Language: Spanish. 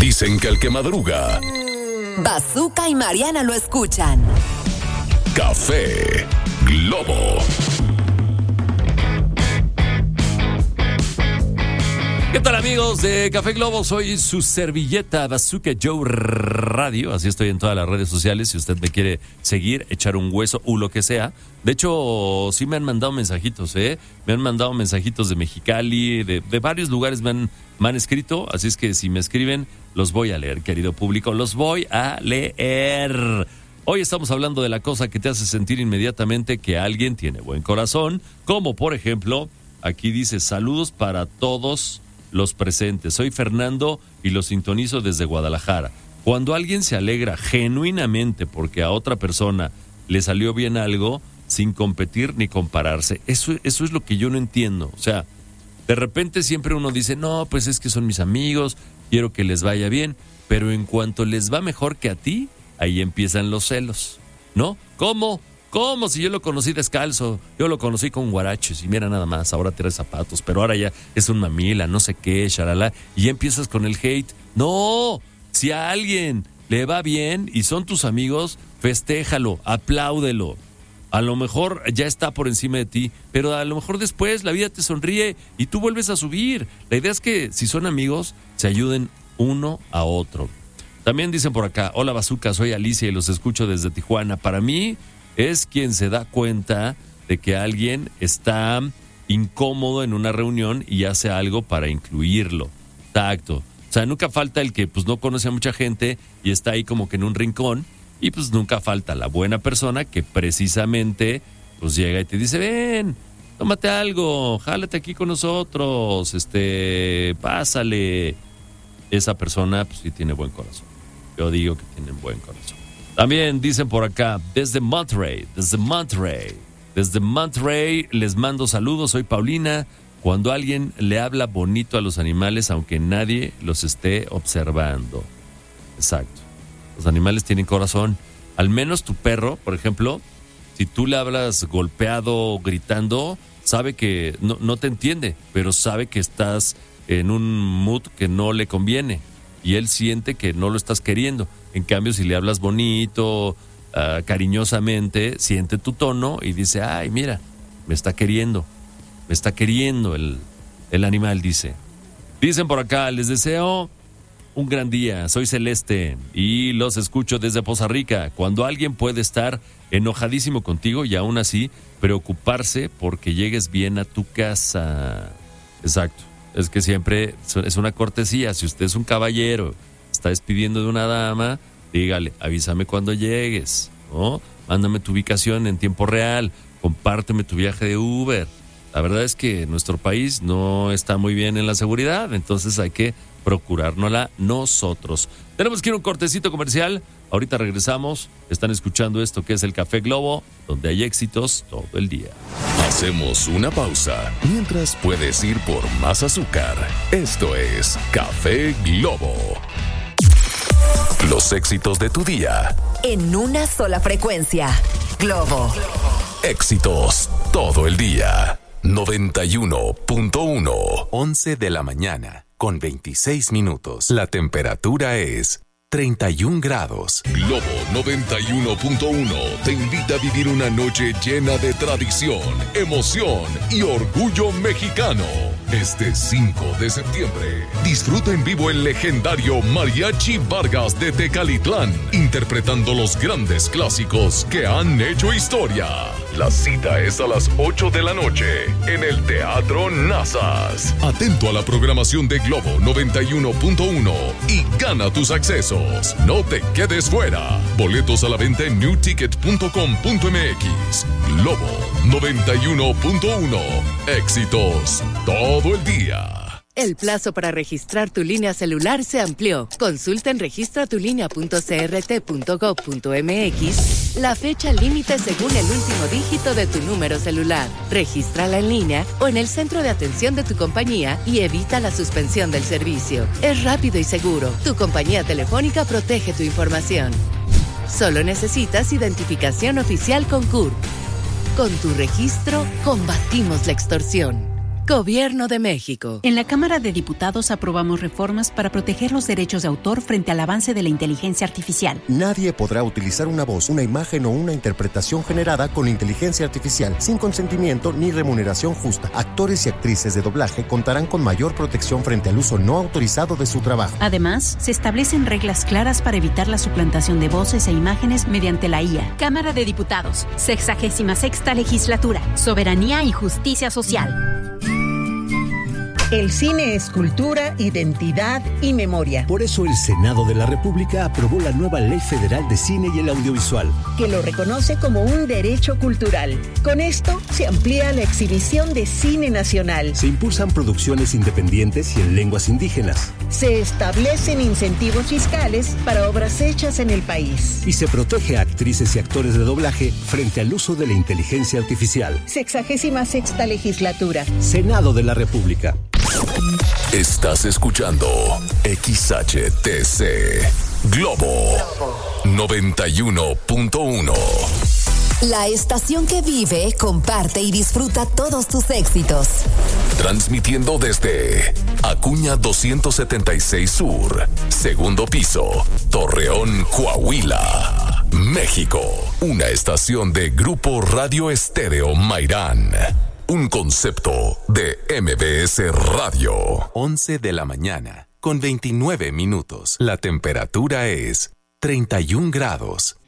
Dicen que el que madruga, Bazooka y Mariana lo escuchan. Café Globo. ¿Qué tal, amigos de Café Globo? Soy su servilleta Bazooka Joe Radio. Así estoy en todas las redes sociales. Si usted me quiere seguir, echar un hueso o lo que sea. De hecho, sí me han mandado mensajitos, ¿eh? Me han mandado mensajitos de Mexicali, de varios lugares me han escrito. Así es que si me escriben, los voy a leer, querido público. Los voy a leer. Hoy estamos hablando de la cosa que te hace sentir inmediatamente que alguien tiene buen corazón. Como, por ejemplo, aquí dice: saludos para todos los presentes. Soy Fernando y los sintonizo desde Guadalajara. Cuando alguien se alegra genuinamente porque a otra persona le salió bien algo, sin competir ni compararse, eso es lo que yo no entiendo. O sea, de repente siempre uno dice, no, pues es que son mis amigos, quiero que les vaya bien, pero en cuanto les va mejor que a ti, ahí empiezan los celos, ¿no? ¿Cómo si yo lo conocí descalzo? Yo lo conocí con guaraches y mira nada más, ahora trae zapatos, pero ahora ya es un mamila, no sé qué, shalala, y ya empiezas con el hate. No, si a alguien le va bien y son tus amigos, festéjalo, apláudelo. A lo mejor ya está por encima de ti, pero a lo mejor después la vida te sonríe y tú vuelves a subir. La idea es que si son amigos, se ayuden uno a otro. También dicen por acá: hola Bazooka, soy Alicia y los escucho desde Tijuana. Para mí es quien se da cuenta de que alguien está incómodo en una reunión y hace algo para incluirlo. Exacto. O sea, nunca falta el que pues no conoce a mucha gente y está ahí como que en un rincón, y pues nunca falta la buena persona que precisamente pues llega y te dice: ven, tómate algo, jálate aquí con nosotros, pásale. Esa persona pues sí tiene buen corazón. Yo digo que tienen buen corazón. También dicen por acá, desde Monterrey, les mando saludos, soy Paulina. Cuando alguien le habla bonito a los animales, aunque nadie los esté observando. Exacto. Los animales tienen corazón. Al menos tu perro, por ejemplo, si tú le hablas golpeado, gritando, sabe que no te entiende, pero sabe que estás en un mood que no le conviene. Y él siente que no lo estás queriendo. En cambio, si le hablas bonito, cariñosamente, siente tu tono y dice: ay, mira, me está queriendo el animal, dice. Dicen por acá: les deseo un gran día, soy Celeste y los escucho desde Poza Rica. Cuando alguien puede estar enojadísimo contigo y aún así preocuparse porque llegues bien a tu casa. Exacto. Es que siempre es una cortesía. Si usted es un caballero, está despidiendo de una dama, dígale: avísame cuando llegues, ¿no? Mándame tu ubicación en tiempo real, compárteme tu viaje de Uber. La verdad es que nuestro país no está muy bien en la seguridad, entonces hay que procurárnosla nosotros. Tenemos que ir a un cortecito comercial. Ahorita regresamos. Están escuchando esto que es el Café Globo, donde hay éxitos todo el día. Hacemos una pausa mientras puedes ir por más azúcar. Esto es Café Globo. Los éxitos de tu día En una sola frecuencia. Globo. Éxitos todo el día. 91.1. 11 de la mañana, con 26 minutos. La temperatura es 31 grados. Globo 91.1 te invita a vivir una noche llena de tradición, emoción y orgullo mexicano. Este 5 de septiembre, disfruta en vivo el legendario Mariachi Vargas de Tecalitlán, interpretando los grandes clásicos que han hecho historia. La cita es a las 8 de la noche en el Teatro Nazas. Atento a la programación de Globo 91.1 y gana tus accesos. No te quedes fuera. Boletos a la venta en newticket.com.mx. Globo 91.1. Éxitos todo el día. El plazo para registrar tu línea celular se amplió. Consulta en registratulinea.crt.gov.mx la fecha límite según el último dígito de tu número celular. Regístrala en línea o en el centro de atención de tu compañía y evita la suspensión del servicio. Es rápido y seguro. Tu compañía telefónica protege tu información. Solo necesitas identificación oficial con CURP. Con tu registro, combatimos la extorsión. Gobierno de México. En la Cámara de Diputados aprobamos reformas para proteger los derechos de autor frente al avance de la inteligencia artificial. Nadie podrá utilizar una voz, una imagen o una interpretación generada con inteligencia artificial sin consentimiento ni remuneración justa. Actores y actrices de doblaje contarán con mayor protección frente al uso no autorizado de su trabajo. Además, se establecen reglas claras para evitar la suplantación de voces e imágenes mediante la IA. Cámara de Diputados, 66ª Legislatura, Soberanía y Justicia Social. El cine es cultura, identidad y memoria. Por eso el Senado de la República aprobó la nueva Ley Federal de Cine y el Audiovisual, que lo reconoce como un derecho cultural. Con esto se amplía la exhibición de cine nacional. Se impulsan producciones independientes y en lenguas indígenas. Se establecen incentivos fiscales para obras hechas en el país. Y se protege a actrices y actores de doblaje frente al uso de la inteligencia artificial. 66ª Legislatura. Senado de la República. Estás escuchando XHTC Globo 91.1. La estación que vive, comparte y disfruta todos tus éxitos. Transmitiendo desde Acuña 276 Sur, segundo piso, Torreón, Coahuila, México. Una estación de Grupo Radio Estéreo Mairán. Un concepto de MBS Radio. 11 de la mañana, con 29 minutos. La temperatura es 31 grados.